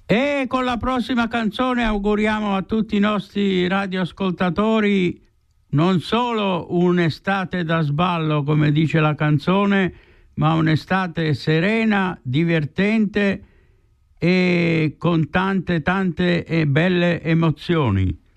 E con la prossima canzone auguriamo a tutti i nostri radioascoltatori non solo un'estate da sballo, come dice la canzone, ma un'estate serena, divertente e con tante e belle emozioni.